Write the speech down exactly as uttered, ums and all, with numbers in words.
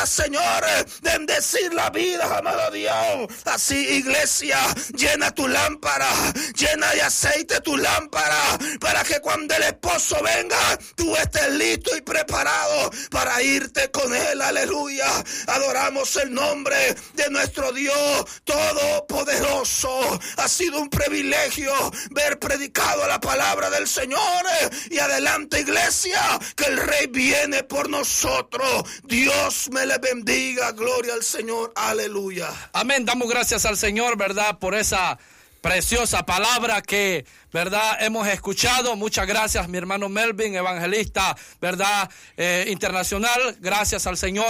Señor, bendecir la vida, amado Dios. Así, iglesia, llena tu lámpara, llena de aceite tu lámpara, para que cuando el esposo venga, tú estés listo y preparado para irte con él. Aleluya. Adoramos el nombre de nuestro Dios todopoderoso. Ha sido un privilegio ver predicado la palabra del Señor. Y adelante, iglesia, que el Rey viene por nosotros. Dios me le bendiga. Gloria al Señor. Aleluya. Amén. Damos gracias al Señor, ¿verdad?, por esa preciosa palabra que, ¿verdad?, hemos escuchado. Muchas gracias, mi hermano Melvin, evangelista, ¿verdad?, eh, internacional. Gracias al Señor.